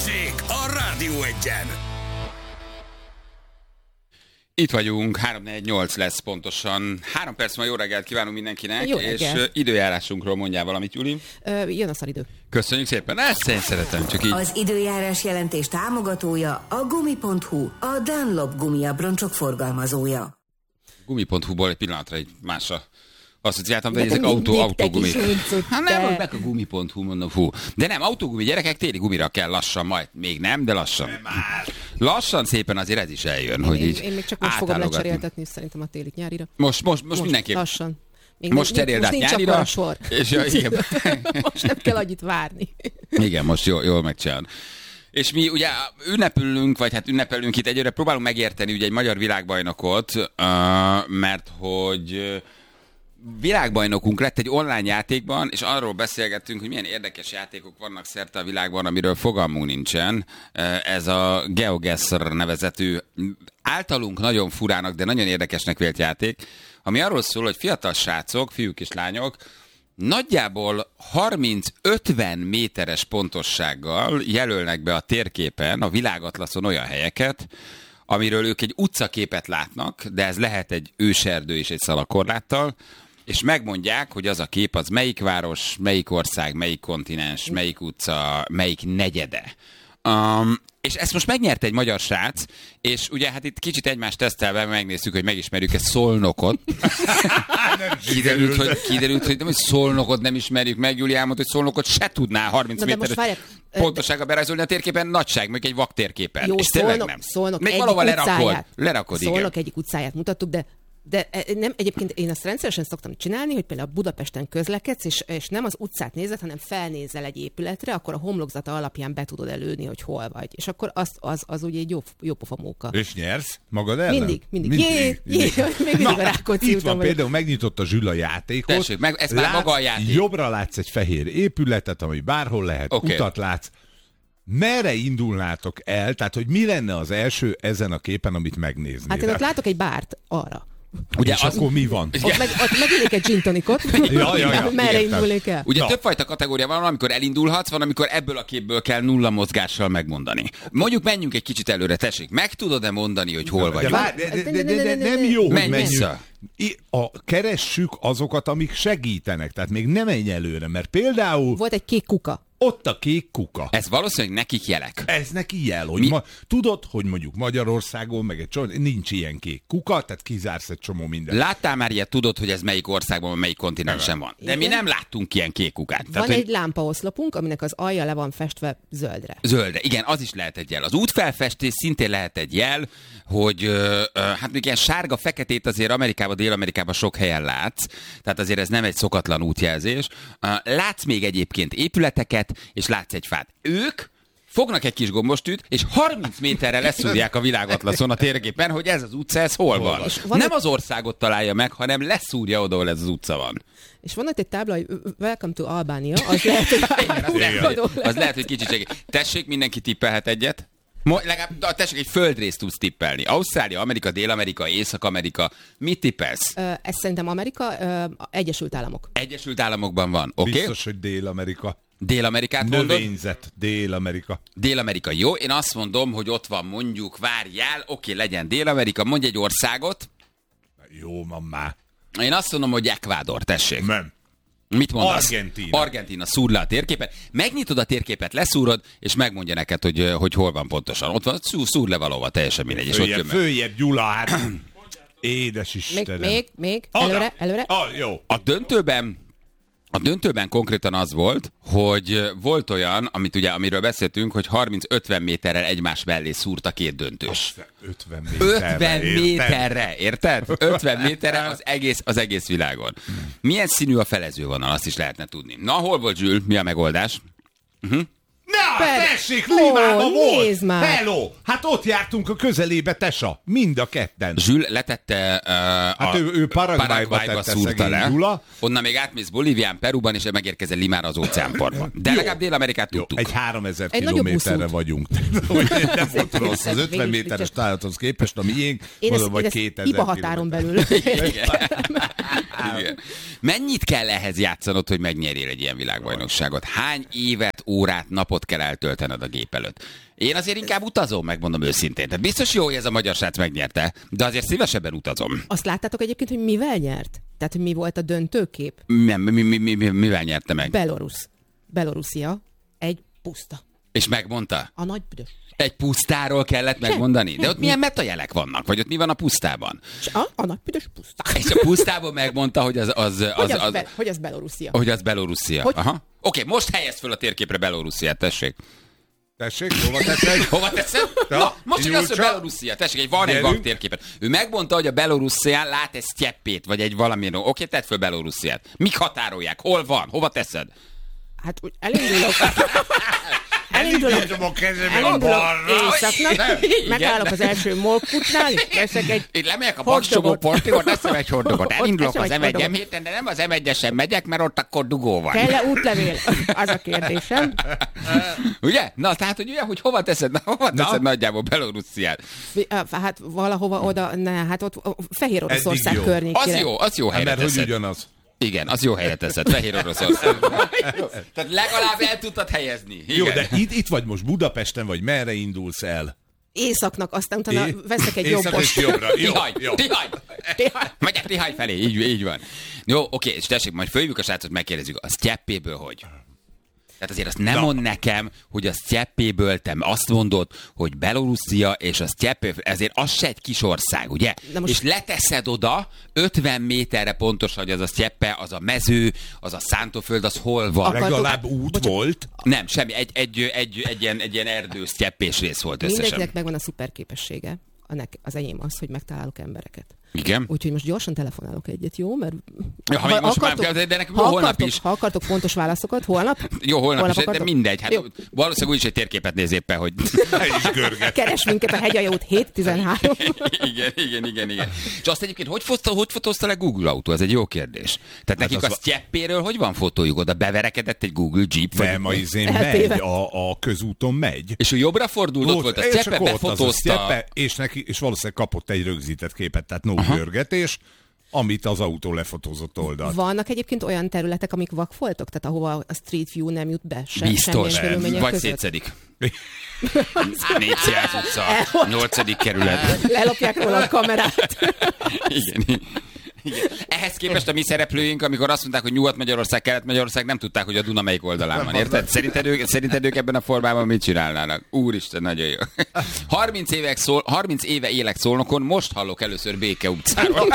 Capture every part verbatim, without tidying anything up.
Balázsék a Rádió Egyen. Itt vagyunk, három négy nyolc lesz pontosan. Három perc ma jó reggelt kívánunk mindenkinek, jó és reggelt. időjárásunkról mondjál valamit, Juli. Ö, jön a szaridő. Köszönjük szépen, ezt én szeretem, csak így. Az időjárás jelentés támogatója a gumi pont hu, a Dunlop gumiabroncsok forgalmazója. gumi pont hu-ból egy pillanatra egy másra asszociáltam, de De ezek te autó, mindig te autógumi. kis huncut, Hát te. nem, hogy meg a gumi pont hu, mondom, fú. De nem, autógumi gyerekek, téli gumira kell lassan, majd még nem, de lassan. Lassan szépen azért ez is eljön, Én, hogy én, így én még csak most fogom átállogatni. lecseréltetni szerintem a télit nyárira. Most, most, most mindenképp. Lassan. Még Most nincs- cseréld át nincs nyárira. akkora sor. És ja, igen. Most nem kell annyit várni. Igen, most jól, jól megcsinálod. És mi ugye ünnepülünk, vagy hát ünnepelünk itt egyre, próbálunk megérteni ugye egy magyar világbajnokot, uh, mert hogy uh, világbajnokunk lett egy online játékban, és arról beszélgettünk, hogy milyen érdekes játékok vannak szerte a világban, amiről fogalmunk nincsen. Uh, ez a GeoGuessr nevezetű, általunk nagyon furának, de nagyon érdekesnek vélt játék, ami arról szól, hogy fiatal srácok, fiúk és lányok, nagyjából harminc-ötven méteres pontossággal jelölnek be a térképen, a világatlaszon olyan helyeket, amiről ők egy utcaképet látnak, de ez lehet egy őserdő és egy szalakorláttal, és megmondják, hogy az a kép az melyik város, melyik ország, melyik kontinens, melyik utca, melyik negyede. Um, és ezt most megnyert egy magyar srác, és ugye hát itt kicsit egymást tesztelve megnéztük, hogy megismerjük ezt Szolnokot. kiderült, hogy, kiderült, hogy nem, hogy Szolnokot nem ismerjük meg, Júli elmondta, hogy Szolnokot se tudná harminc Na de most méteres várjak, pontossággal berajzolni a térképen, nagyság, meg egy vaktérképen. Jó, és tényleg Szolnok, nem. Szolnok Még egyik valahol lerakod, utcáját. lerakod, igen. Szolnok egyik utcáját mutattuk, de De nem, egyébként én azt rendszeresen szoktam csinálni, hogy például Budapesten közlekedsz, és, és nem az utcát nézed, hanem felnézel egy épületre, akkor a homlokzata alapján be tudod előni, hogy hol vagy. És akkor az, az, az ugye egy jó, jó pofa móka. És nyersz magad ellen? Mindig, mindig. Jé, jé, még mindig a Rákóczi Itt úton van vagyok. például, megnyitott a Zsül a játékot. Tessék, meg- ez már maga a játék. Jobbra látsz egy fehér épületet, ami bárhol lehet, Oké. utat látsz. Merre indulnátok el? Tehát, hogy mi lenne az első ezen a képen, amit megnéznél? Hát én ott látok egy bárt arra. Ugye és az, akkor mi van? Ott, meg, ott megülnék egy gin tonicot. Ja, ja, ja, Merre értem. indulnék el? Ugye Na. többfajta kategória van, amikor elindulhatsz, van, amikor ebből a képből kell nulla mozgással megmondani. Mondjuk menjünk egy kicsit előre, tessék. Meg tudod-e mondani, hogy hol De, vagy? várj, de, de, de, de, de nem jó, hogy Menj menjünk. vissza. I- A, keressük azokat, amik segítenek. Tehát még nem menj előre, mert például Volt egy kék kuka. ott a kék kuka. Ez valószínűleg nekik jelek. Ez neki jel, hogy Mi? ma, tudod, hogy mondjuk Magyarországon meg egy csomó, nincs ilyen kék kuka, tehát kizársz egy csomó mindent. Láttál már ilyet, tudod, hogy ez melyik országban, melyik kontinensen van. De mi Igen. nem láttunk ilyen kék kukát. Van hogy egy lámpaoszlopunk, aminek az alja le van festve zöldre. zöldre. Igen, az is lehet egy jel. Az útfelfestés szintén lehet egy jel, hogy ö, ö, hát még ilyen sárga-feketét azért Amerikában, Dél-Amerikában sok helyen látsz, tehát azért ez nem egy szokatlan útjelzés. Ö, Látsz még egyébként épületeket, és látsz egy fát. Ők fognak egy kis gombostűt, és harminc méterre leszúrják a világatlaszon a térképen, hogy ez az utca, ez hol van. És van Nem egy- az országot találja meg, hanem leszúrja oda, ahol ez az utca van. És van ott egy tábla, hogy Welcome to Albania, az lehet, hogy Igen, az, lehet, hogy, oda az lehet, hogy kicsit segít. Tessék, mindenki tippelhet egyet. Mo- legalább, tessék, egy földrészt tudsz tippelni. Ausztrália, Amerika, Dél-Amerika, Észak-Amerika. Mit tippelsz? Ö, Ez szerintem Amerika, ö, Egyesült Államok. Egyesült Államokban van, oké? Okay? Biztos, hogy Dél-Amerika. Dél-Amerikát mondod? Növényzet, Dél-Amerika. Dél-Amerika, jó. Én azt mondom, hogy ott van mondjuk, várjál, oké, okay, legyen Dél-Amerika, mondj egy országot. Jó, van már. Én azt mondom, hogy Ecuador, tessék. Nem. Mit mondasz? Argentína. Argentína, szúr le a térképet. Megnyitod a térképet, leszúrod, és megmondja neked, hogy, hogy hol van pontosan. Ott van, szúr, szúr le valahova, teljesen mindegy. És ott Följebb, jön meg. följebb, Gyula, hát. Édes Még, Istenem. még, még, Oda. előre, előre. Ah, jó. A döntőben A döntőben konkrétan az volt, hogy volt olyan, amit ugye, amiről beszéltünk, hogy harminc-ötven méterrel egymás mellé szúrt a két döntős. ötven méterre. ötven méterre, érted? ötven méterre az egész, az egész világon. Milyen színű a felezővonal, azt is lehetne tudni. Na, hol volt Zsül? Mi a megoldás? Uh-huh. Na, Per- tessék, Ó, Limában volt! nézd már! Hello! Hát ott jártunk a közelébe, Tesa. Mind a ketten. Zsül letette uh, Hát a ő- ő Paraguayba tette szúrta szegény le. Gyula. Onnan még átmész Bolívián, Perúban, és megérkezel Limára az óceánpartban. De Jó. legalább Dél-Amerikát Jó, tudtuk. egy háromezer Egy nagyobb kilométerre buszút. vagyunk. Hogy nem volt rossz. Az ötven Végül is méteres vicces. tájathoz képest, a miénk, Én mondom, ezt, vagy én ezt kétezer hiba határon belül. Igen. Igen. Mennyit kell ehhez játszanod, hogy megnyerjél egy ilyen világbajnokságot? Hány évet, órát, napot kell eltöltened a gép előtt? Én azért inkább utazom, megmondom őszintén. Tehát biztos jó, hogy ez a magyar srác megnyerte, de azért szívesebben utazom. Azt láttátok egyébként, hogy mivel nyert? Tehát, hogy mi volt a döntőkép? Mi, mi, mi, mi, mi, mivel nyerte meg? Belorusz. Belorusszia. Egy puszta. És megmondta? A nagy büdös. Egy pusztáról kellett megmondani? De ott milyen metajelek vannak? Vagy ott mi van a pusztában? A, a nagy büdös puszta. És a pusztában megmondta, hogy az... az, az, hogy, az, az, be, hogy az Belorusszia. Hogy az Belorusszia. Hogy... Aha. Oké, most helyezd föl a térképre Belorussziát, tessék. Tessék, hova teszed? Hova teszed? Ja, Na, most csak azt, hogy Júlcsa. Belorusszia. Tessék, egy, van egy Gyerünk. baktérképet. Ő megmondta, hogy a Belorusszián lát egy sztyeppét, vagy egy valamilyen. Oké, tedd föl Belorussziát. Mik határolják? Hol van? Hova teszed? Hát úgy elindulok. Elindulok, Elindítom a kezemet elindulok balra. északnak, Nem, igen. megállok az első molkutnál, és veszek egy Én lemegyek a hotdogot. Baksogó portiból, teszem egy hotdogot. Ott Elindulok eszem az egy em egyem hotdogot. héten, de nem az em egyesen megyek, mert ott akkor dugó van. Kell-e útlevél? Az a kérdésem. Ugye? Na, tehát, hogy ugye, hogy hova teszed, na, hova teszed nagyjából Belorussziát? Fi- Hát valahova oda, ne, hát ott Fehér Oroszország Eddig jó. környékére. Az jó, az jó helyre Mert hogy teszed. ugyanaz. Igen, az jó helyre teszed, Fehér Oroszország. Tehát legalább el tudtad helyezni. Igen. Jó, de itt, itt vagy most Budapesten, vagy merre indulsz el? Északnak, aztán utána É- veszek egy Észak és jobbos. jobbra. Jó, Tihaj, jó. Tihaj. Tihaj. Megyek Tihaj felé, így, így van. Jó, oké, és tessék, majd följövük a srácot, megkérdezzük, a sztyeppéből hogy? Tehát azért azt nem Na. mond nekem, hogy a sztyeppéből te azt mondod, hogy Belorusszia és a sztyeppé, ezért az se egy kis ország, ugye? Na most- És leteszed oda ötven méterre pontosan, hogy az a sztyeppe, az a mező, az a szántóföld, az hol van. Akartok- Legalább út Bocsánat. volt. Nem, semmi, egy, egy, egy, egy, egy, ilyen, egy ilyen erdő sztyeppés rész volt összesen. Mindenkinek megvan a szuper képessége. A nek- Az enyém az, hogy megtalálok embereket. Igen? Úgyhogy most gyorsan telefonálok egyet, jó? Mert Ja, ha még most már kell, de nekünk ha holnap akartok, is. Ha akartok fontos válaszokat, holnap? Jó, holnap, holnap is, de akartok? mindegy. Hát Jó. valószínűleg úgyis egy térképet néz éppen, hogy... És görget. Keres minket a Hegyalja hét tizenhárom. igen, igen, igen, igen. És azt egyébként, hogy, foszta, hogy fotózta le Google autó? Ez egy jó kérdés. Tehát nekik az a va- sztyeppéről hogy van fotójuk? Oda beverekedett egy Google Jeep? Vagy... Nem, a izén Eltéve. megy, a, a közúton megy. És ő jobbra fordult, ott volt a és sztyeppe, akkor ott az a befotózta. sztyeppe, és, neki, és valószínűleg kapott egy rögzített képet, tehát no görgetés, amit az autó lefotózott oldalt. Vannak egyébként olyan területek, amik vakfoltok? Tehát ahova a Street View nem jut be se, Biztos. semmilyen körülmények Vagy között? szétszedik. négyszáz utca, nyolcadik kerület. Lelopják róla a kamerát. Igen. Igen. Ehhez képest a mi szereplőink, amikor azt mondták, hogy Nyugat-Magyarország, Kelet-Magyarország, nem tudták, hogy a Duna melyik oldalán van, érted? Szerinted ők, szerinted ők ebben a formában mit csinálnának? Úristen, nagyon jó. harminc, évek szól, harminc éve élek Szolnokon, most hallok először Béke utcáról.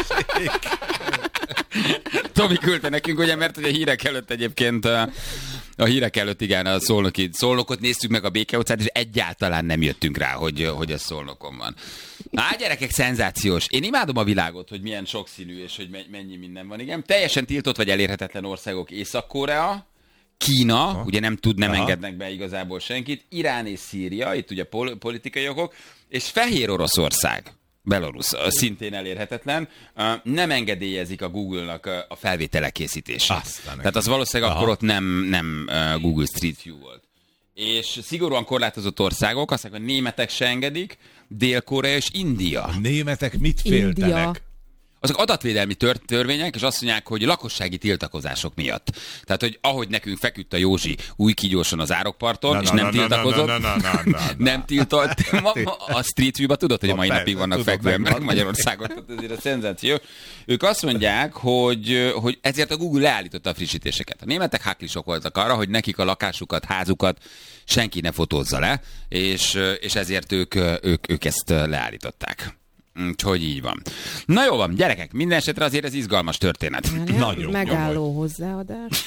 Tomi küldte nekünk, ugye, mert ugye a hírek előtt egyébként a, a hírek előtt igen, a Szolnoki, Szolnokot néztük meg a Béke utcát, és egyáltalán nem jöttünk rá, hogy, hogy ez Szolnokon van. Á, gyerekek, szenzációs. Én imádom a világot, hogy milyen sokszínű, és hogy mennyi minden van. Igen, teljesen tiltott vagy elérhetetlen országok: Észak-Korea, Kína, ha. ugye nem tud, nem Aha. engednek be igazából senkit, Irán és Szíria, itt ugye pol- politikai okok, és Fehér Oroszország. Belarus szintén elérhetetlen, nem engedélyezik a Google-nak a felvételek készítését. Aztán Tehát az valószínűleg Aha. akkor ott nem, nem Google Street View volt. És szigorúan korlátozott országok, azt mondják, hogy németek se engedik, Dél-Korea és India. A németek mit féltenek? India. Azok adatvédelmi tör- törvények, és azt mondják, hogy lakossági tiltakozások miatt. Tehát, hogy ahogy nekünk feküdt a Józsi új kígyóson az árokparton, Na, és na, nem na, na, tiltakozott, na, na, na, na, na. nem tiltott. Ma, ma, a Street View-ba tudod, hogy a mai Na, napig persze, vannak tudom, fekvő emberek megvan. Magyarországon, tehát ezért a szenzáció. Ők azt mondják, hogy, hogy ezért a Google leállította a frissítéseket. A németek háklisok voltak arra, hogy nekik a lakásukat, házukat senki ne fotózza le, és, és ezért ők, ők, ők ezt leállították. Úgyhogy így van. Na jó van, gyerekek, minden esetre azért ez izgalmas történet. Nagyon Megálló hozzáadás.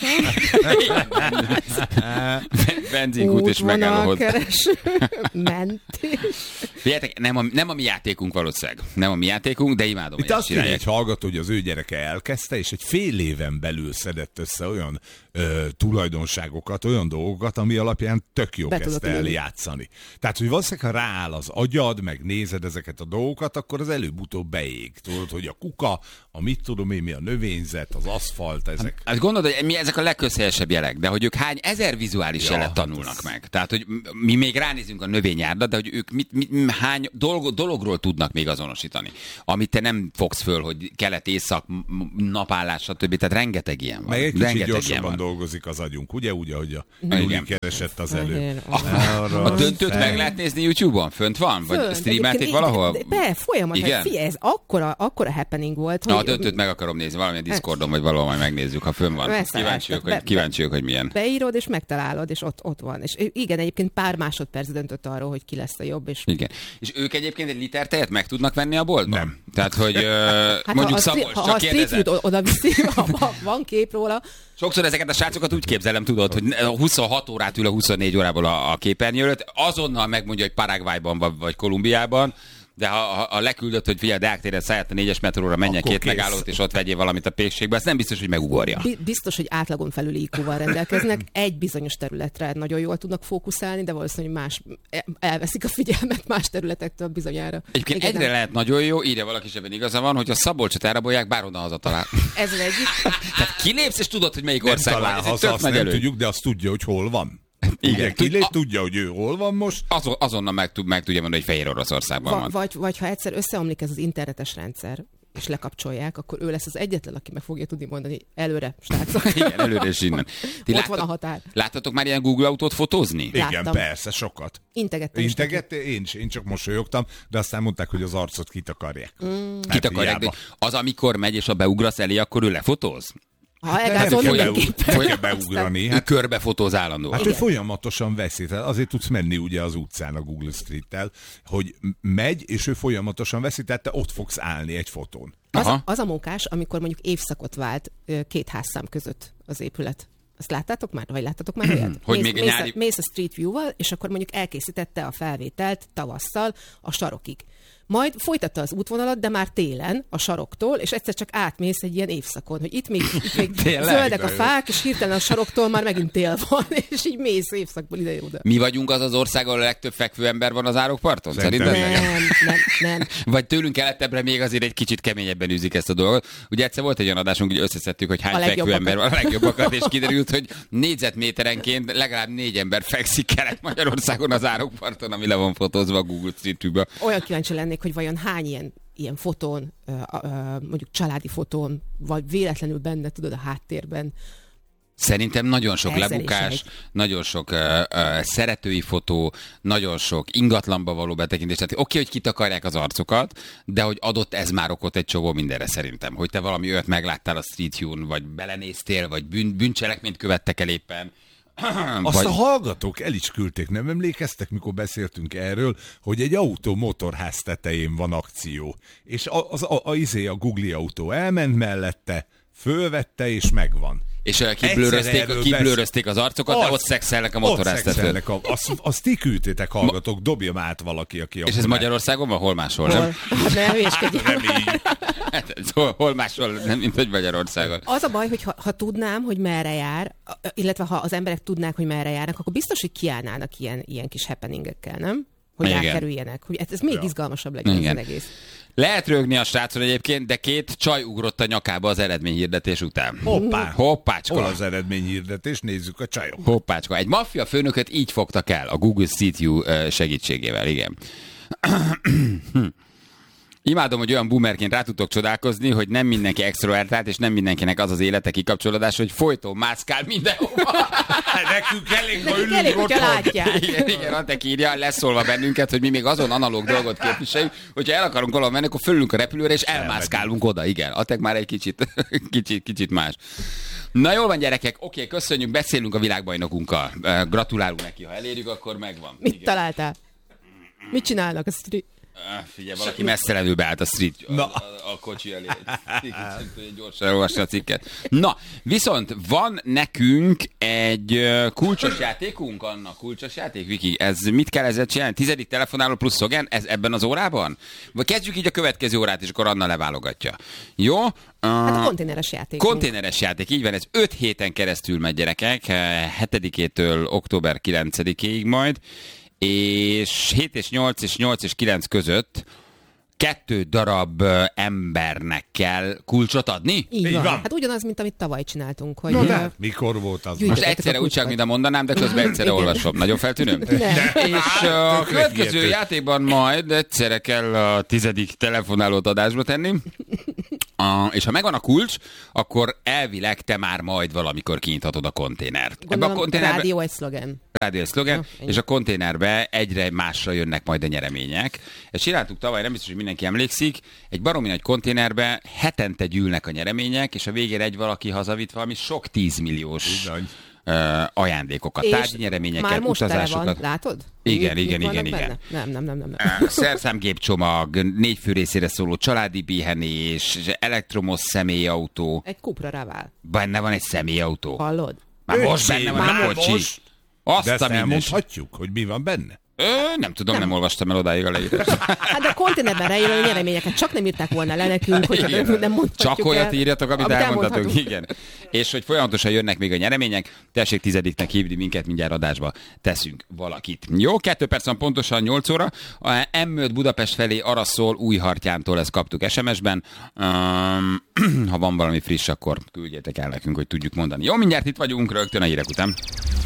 Benzinkút és megállóhoz. kereső, mentés. Figyeljetek, nem a, nem a mi játékunk valószínűleg. Nem a mi játékunk, de imádom, Itt hogy ezt azt írja csinálják. egy hallgató, hogy az ő gyereke elkezdte, és egy fél éven belül szedett össze olyan ö, tulajdonságokat, olyan dolgokat, ami alapján tök jó Be kezdte tudod el ülni. játszani. Tehát, hogy valószínűleg, ha rááll az agyad, meg nézed ezeket a dolgokat, akkor az előbb-utóbb beég. Tudod, hogy a kuka, a mit tudom én, mi a növényzet, az aszfalt, ezek. Hát gondolod, hogy mi ezek a legközhelyesebb jelek, de hogy ők hány ezer vizuális Ja, jelet hát tanulnak ez- meg. Tehát, hogy mi még ránézünk a növényárda, de hogy ők mit, mit, hány dolog, dologról tudnak még azonosítani, amit te nem fogsz föl, hogy kelet, észak, m- napállás, stb. Tehát rengeteg ilyen van. Meg egy kicsit rengeteg ilyen gyorsabban van. dolgozik az agyunk, ugye? Úgy, ahogy a Igen. Júli keresett az elő. Igen. Arra A döntőt fel- meg lehet nézni YouTube-on? Fönt van? Vagy Fönt, streamelték egyébként valahol? igen, Be, folyamatosan. Igen? Figyelj, ez akkora, akkora happening volt, Na, a hogy... döntőt meg akarom nézni, valamilyen Discordon, vagy valahol majd megnézzük, ha fönn van. Persze, Kíváncsi vagyok, be- hogy, kíváncsi vagyok, hogy milyen. Beírod, és megtalálod, és ott, ott van. És igen, egyébként pár másodperc döntött arról, hogy ki lesz a jobb, és... Igen. És ők egyébként egy liter tejet meg tudnak venni a boltban? Nem. Tehát, hogy ö, Hát mondjuk ha, Szabolcs, ha, csak ha a street kérdezem. food oda viszi, ha ha van kép róla, Sokszor ezeket a srácokat úgy képzelem, tudod, hogy huszonhat órát ül a huszonnégy órából a, a képernyő előtt, azonnal megmondja, hogy Paraguayban vagy, vagy Kolumbiában, de ha, ha, ha leküldött, hogy figyelj, Deák téren szállját a négyes metróra, menjen Akkor két kész. megállót, és ott vegyél valamit a pékségbe, azt nem biztos, hogy megugorja. bi- biztos, hogy átlagon felüli í kúval rendelkeznek, egy bizonyos területre nagyon jól tudnak fókuszálni, de valószínűleg más elveszik a figyelmet más területektől bizonyára. Egyébként Igen, egyre lehet nagyon jó, írja valaki, és ebben igaza van, hogy a Szabolcsot elrabolják, bárhonnan hazatalál. Ez az egyik. Tehát kilépsz, és tudod, hogy melyik Nem ország van. talál Ez egy haza, tök azt nagy nem előny. tudjuk, de azt tudja, hogy hol van. Igen. Igen, Tud- kilép, a- tudja, hogy ő hol van most. Azon, azonnal meg, tud, meg tudja mondani, hogy Fehér Oroszországban Va- van. vagy, vagy ha egyszer összeomlik ez az internetes rendszer, és lekapcsolják, akkor ő lesz az egyetlen, aki meg fogja tudni mondani, előre, srácok. Igen, előre és innen. Ti Ott látta- van a határ. Láttatok már ilyen Google autót fotózni? Igen, Láttam. persze, sokat. Integettem is neki. Integettél? Én, is, én csak mosolyogtam, de aztán mondták, hogy az arcot kitakarják. Mm. Kit akarják, de az, amikor megy és a beugrasz elé, akkor ő lefotóz? Ha elgázol, nem kell mindenképpen. nem kell beugrani. Hát, Hát, ő körbe fotóz állandóan. hát ő folyamatosan veszi. Tehát azért tudsz menni ugye az utcán a Google Street-tel, hogy megy, és ő folyamatosan veszi, tehát te ott fogsz állni egy fotón. Az, Aha. az a mókás, amikor mondjuk évszakot vált ö, két házszám között az épület. Azt láttátok már? Vagy láttatok már olyat? Hogy mész, még egy mész, nyári- a, mész a Street View-val, és akkor mondjuk elkészítette a felvételt tavasszal a sarokig. Majd folytatta az útvonalat, de már télen, a saroktól, és egyszer csak átmész egy ilyen évszakon, hogy itt még, itt még Tényleg? zöldek a fák, és hirtelen a saroktól már megint tél van, és így mész évszakból ide-oda. Mi vagyunk az az ország, ahol a legtöbb fekvő ember van az árokparton? Szerintem Szerinted? Nem, nem, nem. Vagy tőlünk kelettebbre még azért egy kicsit keményebben űzik ezt a dolgot. Ugye egyszer volt egy olyan adásunk, hogy összeszedtük, hogy hány A fekvő legjobbakat. ember van, a legjobbakat, és kiderült, hogy négyzetméterenként legalább négy ember fekszik Kelet-Magyarországon az árokparton, ami le van fotózva a Google Street View-ba. Olyan kíváncsi lennék, hogy vajon hány ilyen, ilyen fotón, ö, ö, mondjuk családi fotón, vagy véletlenül benne, tudod, a háttérben. Szerintem nagyon sok Ezer és lebukás, egy. nagyon sok uh, uh, szeretői fotó, nagyon sok ingatlanba való betekintés. Tehát oké, okay, hogy kitakarják az arcokat, de hogy adott ez már okot egy csomó mindenre szerintem. Hogy te valami olyat megláttál a Street View-n, vagy belenéztél, vagy bűn, bűncselekményt követtek el éppen. Azt vagy... a hallgatók el is küldték, nem emlékeztek, mikor beszéltünk erről, hogy egy autó motorház tetején van akció. És a, az, a, a, izé, a Google autó elment mellette, fölvette és megvan. És uh, Egyszer kiblőrözték, erről kiblőrözték az arcokat, de Azt- ott szexelnek a Ott motorháztetőt. szexelnek a, azt, azt ti küldtétek, hallgatók, dobjam át valaki, aki... És ez akkor- Magyarországon van? Hol máshol? Hol? Nem? Hát ne hülyéskedjél. Nem így. Hát, ez hol, hol máshol, nem mint hogy Magyarországon. Az a baj, hogy ha, ha tudnám, hogy merre jár, illetve ha az emberek tudnák, hogy merre járnak, akkor biztos, hogy kiállnának ilyen, ilyen kis happeningekkel, nem? Hogy Igen. elkerüljenek. Hogy ez még Ja. izgalmasabb legyen Igen. az egész. Lehet rögni a srácon egyébként, de két csaj ugrott a nyakába az eredményhirdetés után. Hoppá. Hoppácska. Hol az eredményhirdetés? Nézzük a csajok. Hoppácska. Egy maffia főnököt így fogtak el a Google Street View ö, segítségével, igen. Imádom, hogy olyan boomerként rá tudtok csodálkozni, hogy nem mindenki extrovertált, és nem mindenkinek az az élete kikapcsolódás, hogy folyton mászkál mindenhova. Nekünk elég, ha Nekik ülünk elég, hogyha otthon. látják. Igen, igen, Antek írja, leszólva bennünket, hogy mi még azon analóg dolgot képviseljük, hogyha el akarunk valahol menni, akkor fölülünk a repülőre, és elmászkálunk oda, igen. Antek már egy kicsit, kicsit, kicsit más. Na jól van, gyerekek, oké, köszönjük, beszélünk a világbajnokunkkal. Gratulálunk neki, ha elérjük, akkor megvan. Mit Igen. találtál? Mit csinálnak a street? Ah, Figyelj, valaki messzelevő beállt a street, a, Na. a, a kocsi elé. Egy gyorsan elolvasni a cikket. Na, viszont van nekünk egy ö, kulcsos játékunk, Anna, kulcsos játék, Viki. Ez mit kell ezzel csinálni? Tizedik telefonáló plusz szlogen? Ez ebben az órában? Vagy kezdjük így a következő órát, és akkor Anna leválogatja. Jó? Hát a Uh, konténeres játék. Konténeres játék, így van, ez öt héten keresztül megy, gyerekek, hetedikétől október kilencedikéig majd, és hét és nyolc és nyolc és kilenc között kettő darab ö, embernek kell kulcsot adni? Így Így van. van. Hát ugyanaz, mint amit tavaly csináltunk. Hogy No, ö, de mikor volt az? Gyűjt- Most Gyűjtöttek egyszerre a úgy csak, kulcsokat. mint a mondanám, de közben egyszerre Igen. olvasom. Nagyon feltűnő? Nem. És a következő Hihető. játékban majd egyszerre kell a tizedik telefonálót adásba tenni. A, és ha megvan a kulcs, akkor elvileg te már majd valamikor kinyithatod a konténert. Gondolom, a konténerbe, rádió egy szlogen. rádió egy szlogen, Ja, ennyi. és a konténerbe egyre másra jönnek majd a nyeremények. Ezt csináltuk tavaly, nem biztos, hogy mindenki emlékszik. Egy baromi nagy konténerbe hetente gyűlnek a nyeremények, és a végén egy valaki hazavitt valami sok tízmilliós Bizony. uh, ajándékokat, És tárgyi nyereményeket, már most tele utazásokat. van, látod? Igen, Mik- igen, mik igen, vannak igen. benne? Nem, nem, nem, nem. nem. Uh, Szerszámgépcsomag, négy fő részére szóló családi pihenés, elektromos személyautó. Egy Cupra Raval. Benne van egy személyautó. Hallod? Már Öcsém, most benne van már a kocsi. most? Azt De ezt a mindes. elmondhatjuk, hogy mi van benne? Ö, nem tudom, nem. nem olvastam el odáig a leírást. Hát de a konténerben rejlő nyereményeket csak nem írták volna le nekünk, hogy Igen. nem mondhatjuk Csak olyat el, írjatok, amit, amit elmondhatok. elmondhatunk. Igen. És hogy folyamatosan jönnek még a nyeremények, tessék tizediknek hívni minket, mindjárt adásba teszünk valakit. Jó, kettő perc van pontosan nyolc óra. A M öt Budapest felé arra szól, Újhartyántól, ezt kaptuk es em es-ben. Um, ha van valami friss, akkor küldjétek el nekünk, hogy tudjuk mondani. Jó, mindjárt itt vagyunk, rögtön a hírek után.